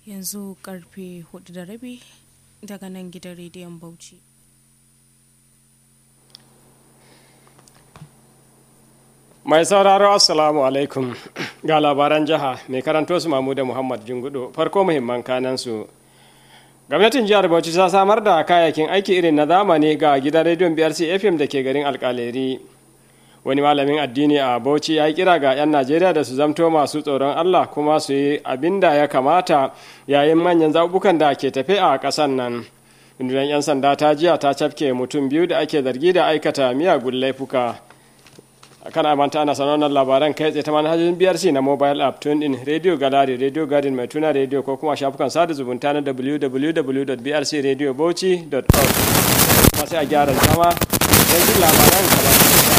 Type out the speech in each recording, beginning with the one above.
yanzu karfe 4:30 daga nan gidan rediyon Bauchi. Mai sauraro assalamu alaikum ga labaran jiha mai karanto su Mamuda Muhammad Jingudo. Farko muhimman kanan su. Gwamnatin jihar Bauchi ta samar da kayayyakin aiki irin na zamani ga gidan rediyon BRC FM da ke garin Alkaleri. Wani malamin addini a Bauchi ya yi kira ga 'yan Najeriya da su zamto masu tsoron Allah kuma su yi abin da ya kamata yayin manyan zaɓuɓɓukan da ke tafe a ƙasar nan. Rundunar 'yan sanda ta jiya ta cafke mutum biyu da ake zargi da aikata miyagun laifuka. Kan amanta ana sanar labaran kai tsaye ta manhajojin BRC na mobile app tune in Radio Gallery, Radio Garden, Mai Tuna Radio ko kuma shafukan sada zumunta na www.brcradiobauchi.org. Kuma sai a gyara zama don jin labaran kamar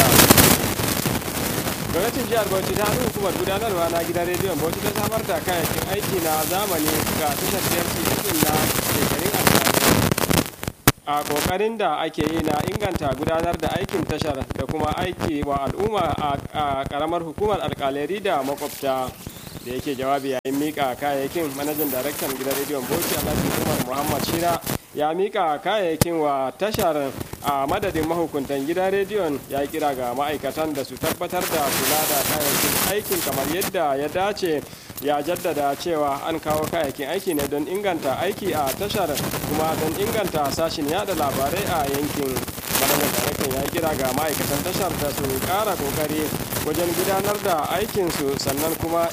gwamnatin jihar Bauchi ta hannun hukumar gudanarwa na gidan rediyon Bauchi ta samar da kayayyakin aiki na zamani ga tashar BRC din na shekarun a kokarin da ake yi na inganta gudanar da aikin tashar da kuma aiki wa al'umma a karamar hukumar Alkaleri da makwabta. Da yake jawabi yayin mika kayayyakin, manajan daraktan gidan rediyon Bauchi Alhaji Umar Muhammad Shira ya mika kayayyakin wa tashar a madadin mahukuntan gidan rediyon. Ya kira ga ma'aikatan da su tabbatar da kula da kayayyakin aikin kamar yadda ya dace. Ya jaddada cewa an kawo kayayyakin aiki ne don inganta aiki a tashar kuma don inganta sashin yada labarai a yankin. Manajan daraktan ya kira ga ma'aikatan tashar da su kara kokari wajen gudanar da aikinsu, sannan kuma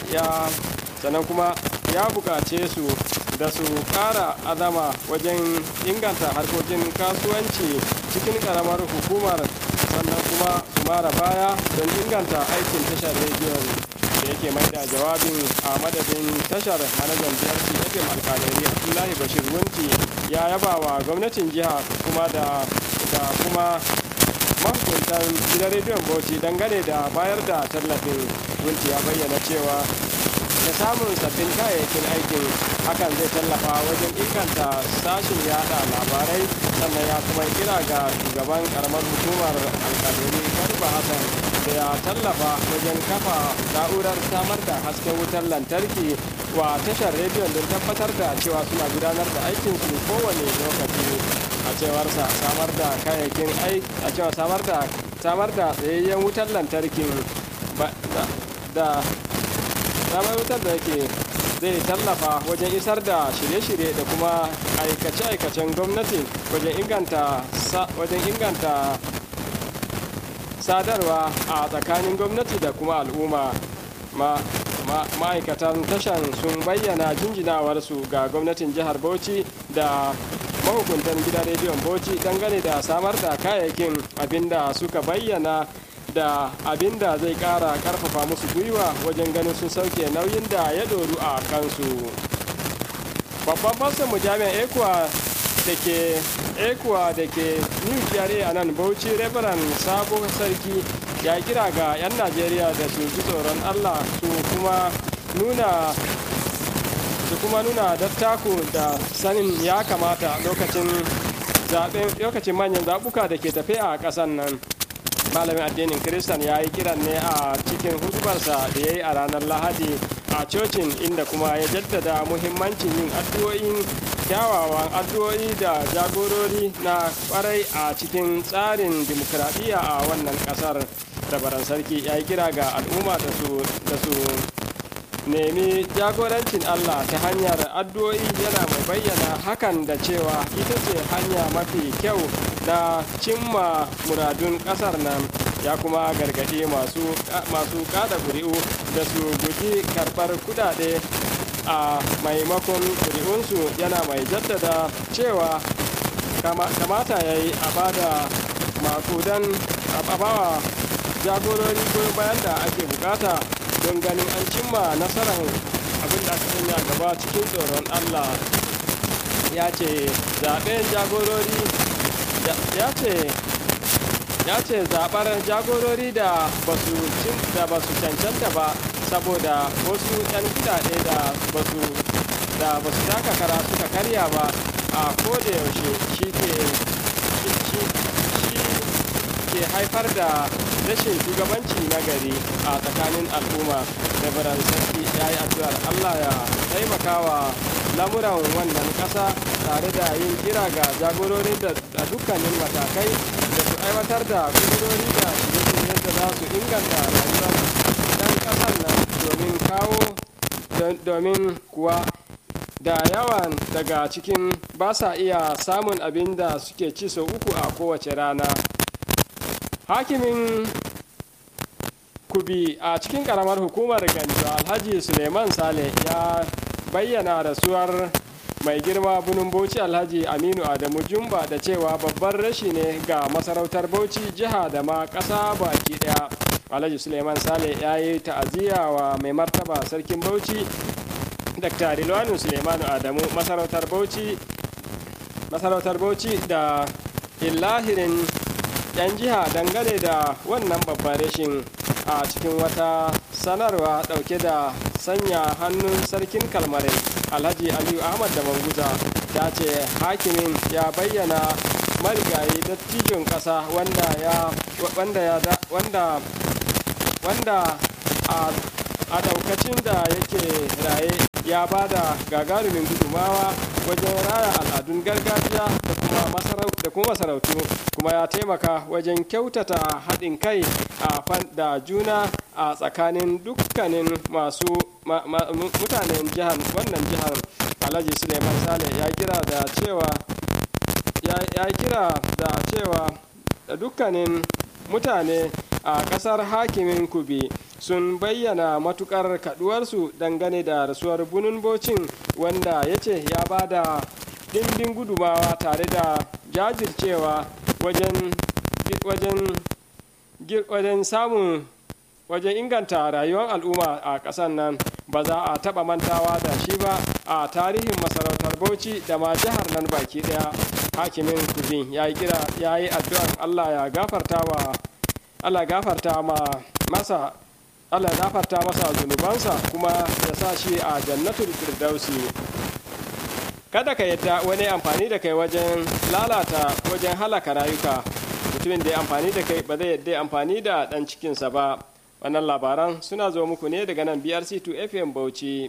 ya bukace su da su kara azama wajen inganta harkokin kasuwanci cikin karamar hukumar, sannan kuma su mara baya don inganta aikin tashar rediyon. Da yake mai da jawabin a madadin tashar, manajan BRC FM Alkaleri Abdullahi Bashir Wunti ya yaba wa gwamnatin jiha kuma da kuma mahukuntan gidan rediyon Bauchi dangane da bayar da tallafin. Wunti ya bayyana cewa da samun sabbin kayayyakin aikin hakan zai tallafa wajen inganta sashin yada labarai, sannan ya kuma kira ga shugaban karamar hukumar Alkaleri Garba Hassan da ya tallafa wajen kafa na'urar samar da hasken wutar lantarki wa tashar rediyon don tabbatar da cewa suna gudanar da aikinsu kowane lokaci. A cewarsa samar da kayayyakin samar da tsayayyen wutar lantarkin da samar wutar da yake zai tallafa wajen isar da shirye-shirye da kuma aikace-aikacen gwamnati wajen inganta sadarwa a tsakanin gwamnati da kuma al'umma. Ma'aikatan tashan sun bayyana jinjinawarsu ga gwamnatin jihar Bauchi da mahukuntan gidan rediyon Bauchi dangane da samar da kayayyakin, abinda suka bayyana da abinda zai kara karfafa musu gwiwa wajen ganin sun sauke nauyin da ya doru a kansu. Babban fassan mu jami'an ekuwa da ke New GRA a nan Bauchi, Reverend Sabo Sarki ya kira ga 'yan Najeriya da su ji tsoron Allah su kuma nuna dattako da sanin ya kamata lokacin manyan zaɓuka da ke tafe a ƙasar nan. Malamin addinin Kiristan ya yi kiran ne a cikin hudubarsa da ya yi a ranar Lahadi a cocin, inda kuma ya jaddada muhimmancin yin kyawawan addu'o'i da jagorori na kwarai a cikin tsarin dimokuraɗiyya a wannan ƙasar. Rabaran Sarki ya yi kira ga al'umma da su nemi jagorancin Allah ta hanyar addu'o'i, yana mai bayyana hakan da cewa ita ce hanya mafi kyau na cimma muradun ƙasar nan. Ya kuma gargaɗi masu kada ƙuri'u da su guji karɓar kuɗaɗe a maimakon ƙuri'unsu, yana mai jaddada cewa kamata ya yi a bada makudan abawa jagorori ko bayan da ake bukata don ganin an cimma nasarar abin da aka sanya gaba cikin tsoron Allah. Ya ce zaɓen jagorori zaɓar jagorori da ba su cancanta ba saboda wasu 'yan kudade da ba su taka kara suka karya ba a kodayaushe shi ke haifar da rashin shugabanci na gari a tsakanin al'umma. Reverend Sarki ya yi addu'ar Allah ya taimakawa lamuran wannan ƙasa tare da yin kira ga jagororin da dukkanin matakai da su aiwatar da kudurori da shirye-shiryen da za su inganta rayuwar ɗan ƙasar nan domin kuwa da yawan daga cikin ba sa iya samun abin da suke ci sau uku a kowace rana. Hakimin Kubi a cikin karamar hukumar Ganjo Alhaji Suleiman Sale ya bayyana rasuwar mai girma Bunun Bauchi Alhaji Aminu Adamu Jumba da cewa babban rashi ne ga masarautar Bauchi jiha da ma ƙasa baki ɗaya. Alhaji Suleiman Sale ya yi ta'aziyya wa mai martaba sarkin Bauchi Dr. Rilwanu Suleimanu Adamu masarautar Bauchi da illahirin 'yan jiha dangane da wannan babban rashin. A cikin wata sanarwa dauke da sanya hannun sarkin Kalmare Alhaji Aliyu Ahmad da Manguza ta ce hakimin ya bayyana marigayi dattijon ƙasa wanda a daukacin da yake raye ya ba da gagarumin gudumawa wajen raya al'adun gargajiya da kuma masarautu, kuma ya taimaka wajen kyautata haɗin kai da juna a tsakanin dukkanin mutanen wannan jihar. Alhaji Suleiman Sale ya kira da cewa dukkanin mutane a ƙasar hakimin Kubi sun bayyana matukar kaduwarsu dangane da rasuwar Bunun Bauchin, wanda ya ce ya ba da dimbin gudumawa tare da jajircewa wajen inganta rayuwar al'umma a ƙasar nan. Ba za a taɓa mantawa da shi ba a tarihin masarautar Bauchi da ma jihar nan baki ɗaya. Hakimin Kubi ya yi addu'an Allah ya gafarta masa zunubansa kuma ya sa shi a jannatul firdausi. Kada ka yadda wani amfani da kai wajen halaka rayuka. Mutumin da ya amfani da kai ba zai yadda amfani da ɗan cikinsa ba. Wannan labaran suna zo muku ne daga nan BRC2 FM Bauchi.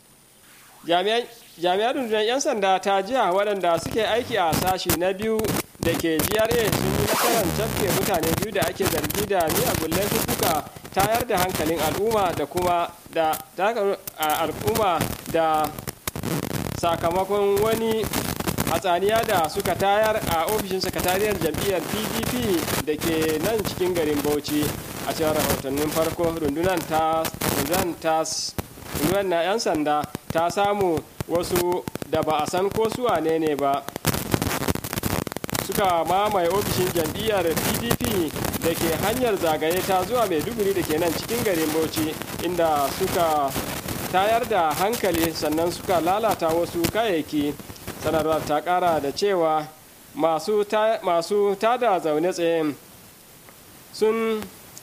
Jami'an rundunar 'yan sanda ta jiha waɗanda suke aiki a sashi na biyu da ke GRA sun yi nasarar tafke mutane biyu da ake zargi da miyagun laifuka tayar da hankalin al'umma da sakamakon wani hatsaniya da suka tayar a ofishin sakatariyar jam'iyyar PDP da ke nan cikin garin Bauchi. A cewar rahotannin farko, rundunar na 'yan sanda ta samu wasu da ba a san ko su wane ne ba suka mamaye ofishin jam'iyyar PDP da ke hanyar zagaye ta zuwa Maiduguri da ke nan cikin garin Bauchi, inda suka tayar da hankali sannan suka lalata wasu kayayyaki. Sanarwar ta kara da cewa masu tada zaune tsaye sun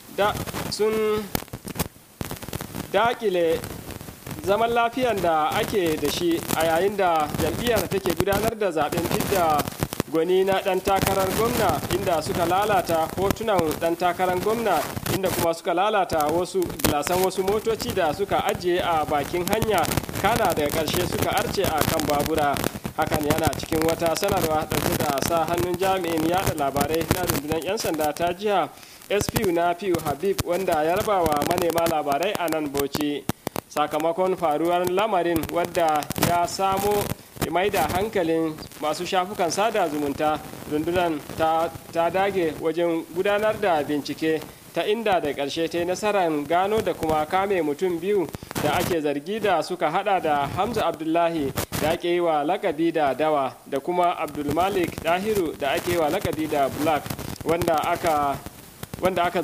dakile zaman lafiyan da ake da shi a yayin da jam'iyyar take gudanar da zaben fidda gwani na dan takarar gwamna, inda suka lalata hotunan dan takarar gwamna, inda kuma suka lalata wasu gilasan wasu motoci da suka ajiye a bakin hanya, kana daga ƙarshe suka arce a kan babura. Hakan yana cikin wata sanarwa ɗauke da sa hannun jami'in yada labarai na rundunar 'yan sanda ta jiha SP na Fiu Habib, wanda ya raba wa manema labarai a nan Bauchi. Sakamakon faruwar lamarin, wadda ya samo mai da hankalin masu shafukan sada zumunta, rundunar ta dage wajen gudanar da bincike, ta inda da ƙarshe ta yi nasarar gano da kuma kame mutum biyu da ake zargi da suka hada da Hamza Abdullahi da ake yi wa lakabi da Dawa da kuma Abdulmalik Dahiru da ake yi wa lakabi da Black, wanda ake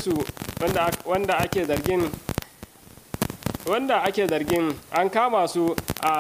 zargin an kama su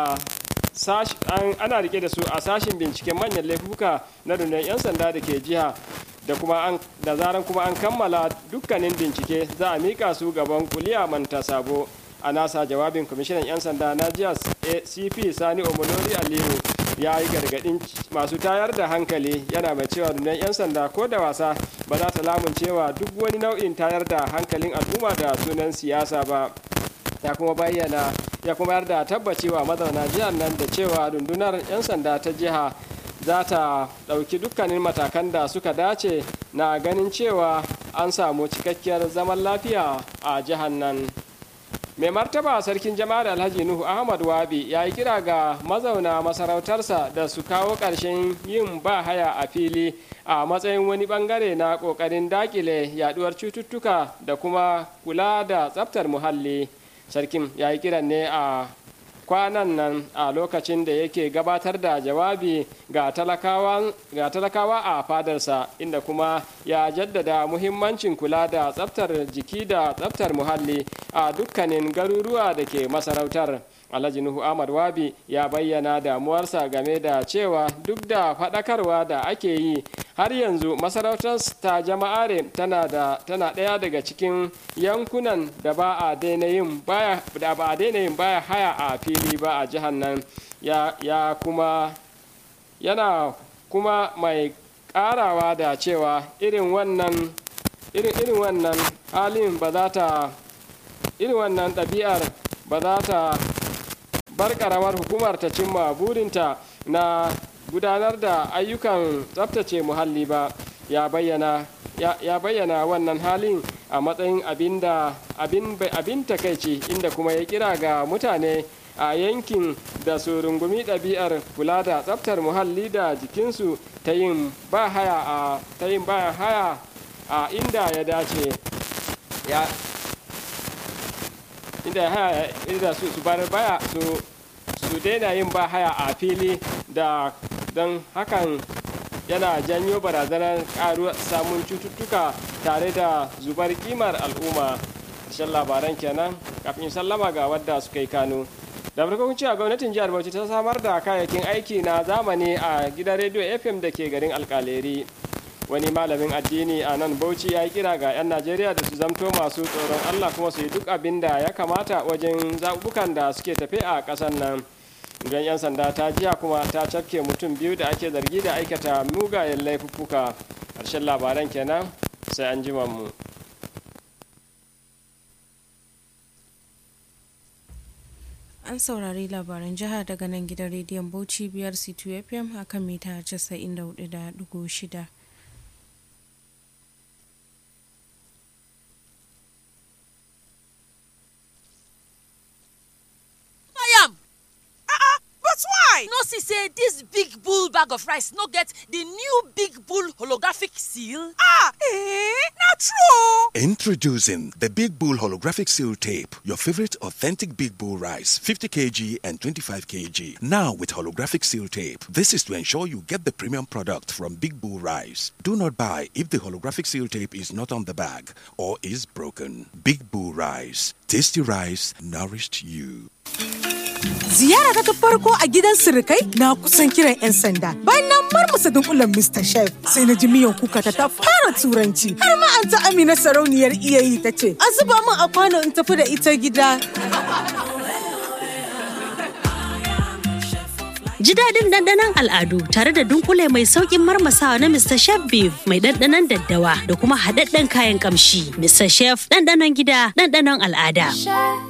ana rike da su a sashin binciken manyan laifuka na rundunar 'yan sanda da ke jiha, da zaran kuma an kammala dukkanin bincike za a mika su gaban kuliya manta sabo. A nasa jawabin, kwamishinan 'yan sanda na jiya CP Sani Omolori Aliyu ya yi gargadin masu tayar da hankali, yana mai cewa rundunar 'yan sanda ko da wasa ba za ta lamuncewa duk wani nau'in tayar da hankalin al'umma da sunan siyasa ba. Ya kuma bayyana ya kuma yarda tabbaci wa mazauna jihar nan da cewa rundunar 'yan sanda ta jiha za ta ɗauki dukkanin matakan da suka dace na ganin cewa an samu cikakkiyar zaman lafiya a jihar nan. Mai martaba sarkin jama'ar Alhaji Nuhu Ahmad Wabi ya yi kira ga mazauna masarautarsa da su kawo ƙarshen yin ba haya a fili a matsayin wani bangare na ƙoƙarin dakile yaduwar cututtuka da kuma kula da tsaftar muhalli. Sarkin ya yi kiran ne a kwanan nan a lokacin da yake gabatar da jawabi ga talakawa a fadarsa, inda kuma ya jaddada muhimmancin kula da tsaftar jiki da tsaftar muhalli a dukkanin garuruwa da ke masarautar. Alhaji Nuhu Ahmad Wabi ya bayyana damuwarsa game da cewa duk da faɗakarwa da ake yi har yanzu masarautar ta jama'are tana ɗaya daga cikin yankunan da ba a daina yin baya haya a fili ba a jihar nan. Yana kuma mai ƙarawa da cewa irin wannan halin ba za ta irin wannan ɗabi'ar ba za ta bar ƙaramar hukumar ta cimma burinta na gudanar da ayyukan tsaftace muhalli ba. Ya bayyana wannan halin a matsayin abin takaici, inda kuma ya kira ga mutane a yankin da su rungumi ɗabi'ar kula da tsaftar muhalli da jikinsu ta yin ba haya a inda ya dace, inda su bar baya su daina yin ba haya a fili, da don hakan yana janyo barazanar karuwar samun cututtuka tare da zubar kimar al'umma. Ƙarshen labaran kenan, kafin sallama ga wadda suka yi kano. Da farko cewa gwamnatin jihar Bauchi ta samar da kayayyakin aiki na zamani a gidan rediyo FM da ke garin Alƙaleri. Wani malamin addini a nan Bauchi ya yi kira ga 'yan Najeriya da su zamto masu tsoron Allah kuma su yi duk abin da ya kamata wajen zaɓuɓɓukan da suke tafe a ƙasar nan. Don 'yan sanda ta jiya kuma ta cafke mutum biyu da ake zargi da aikata mugayen laifuffuka. Ƙarshen labaran kenan, sai an jima mu. An saurari labaran jiha daga nan gidan rediyon Bauchi biyar C2 FM a kan mita 94.6. No see say this big bull bag of rice no get the new big bull holographic seal? Not true. Introducing the Big Bull Holographic Seal Tape, your favorite authentic Big Bull rice, 50 kg and 25 kg. Now with holographic seal tape. This is to ensure you get the premium product from Big Bull Rice. Do not buy if the holographic seal tape is not on the bag or is broken. Big Bull Rice. Tasty rice nourished you. Ziyara ta farko a gidan sirikai na kusan kiran 'yan sanda. Bayan na marmasa dunkulen Mr. Chef sai na ji miyan kuka ta fara turanci. Har ma an ta Amina sarauniyar iyayi ta ce, "A zuba min a kwano in tafi da ita gida." Ji daɗin ɗanɗanon al'adu tare da dunkule mai sauƙin marmasawa na Mr. Chef Beef mai ɗanɗanon daddawa da kuma haɗaɗɗen kayan ƙamshi. Mr. Chef ɗanɗanon gida, ɗanɗanon al'ada.